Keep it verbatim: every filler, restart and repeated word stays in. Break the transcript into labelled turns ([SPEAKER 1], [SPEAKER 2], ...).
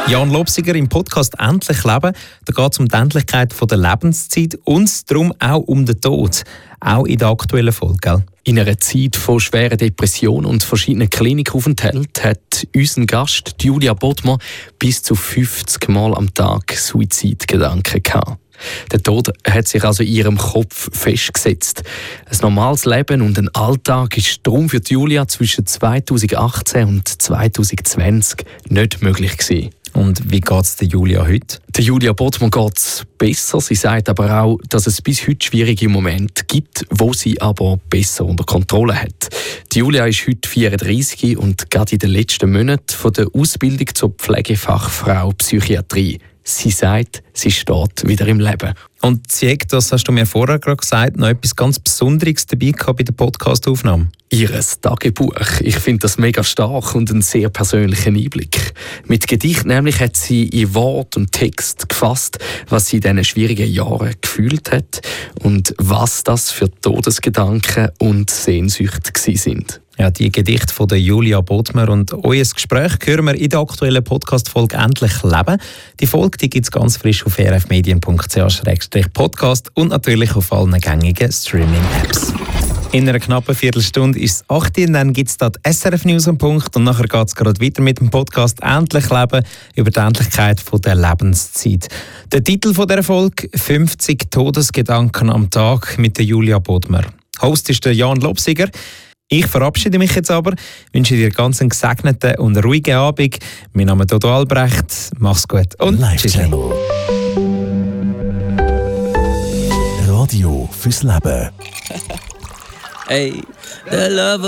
[SPEAKER 1] Jan Lobsiger im Podcast «Endlich Leben». Da geht es um die Endlichkeit der Lebenszeit und darum auch um den Tod. Auch in der aktuellen Folge, gell?
[SPEAKER 2] In einer Zeit von schwerer Depression und verschiedenen Klinikaufenthalten hat unser Gast Julia Bodmer bis zu fünfzig Mal am Tag Suizidgedanken gehabt. Der Tod hat sich also in ihrem Kopf festgesetzt. Ein normales Leben und ein Alltag ist darum für Julia zwischen zweitausendachtzehn und zweitausendzwanzig nicht möglich gewesen.
[SPEAKER 1] Und wie geht es der Julia heute?
[SPEAKER 2] Der Julia Bodmer geht es besser. Sie sagt aber auch, dass es bis heute schwierige Momente gibt, wo sie aber besser unter Kontrolle hat. Die Julia ist heute vierunddreissig und gerade in den letzten Monaten von der Ausbildung zur Pflegefachfrau Psychiatrie. Sie sagt, sie steht wieder im Leben.
[SPEAKER 1] Und sie hat, das hast du mir vorher gerade gesagt, noch etwas ganz Besonderes dabei gehabt bei der Podcast-Aufnahme.
[SPEAKER 2] Ihres Tagebuch. Ich finde das mega stark und einen sehr persönlichen Einblick. Mit Gedicht nämlich hat sie in Wort und Text gefasst, was sie in diesen schwierigen Jahren gefühlt hat und was das für Todesgedanken und Sehnsüchte sind.
[SPEAKER 1] Ja, die Gedichte von der Julia Bodmer und euer Gespräch hören wir in der aktuellen Podcast-Folge «Endlich Leben». Die Folge gibt es ganz frisch auf r f medien punkt c h slash podcast und natürlich auf allen gängigen Streaming-Apps. In einer knappen Viertelstunde ist es acht Uhr, dann gibt es da die S R F News am Punkt und nachher geht es gerade weiter mit dem Podcast «Endlich Leben» über die Endlichkeit der Lebenszeit. Der Titel dieser Folge «fünfzig Todesgedanken am Tag» mit der Julia Bodmer. Host ist der Jan Lobsiger. Ich verabschiede mich jetzt aber, wünsche dir ganz einen gesegneten und ruhigen Abend. Mein Name ist Dodo Albrecht. Mach's gut und tschüss.
[SPEAKER 3] Radio fürs Leben.
[SPEAKER 4] Hey, the love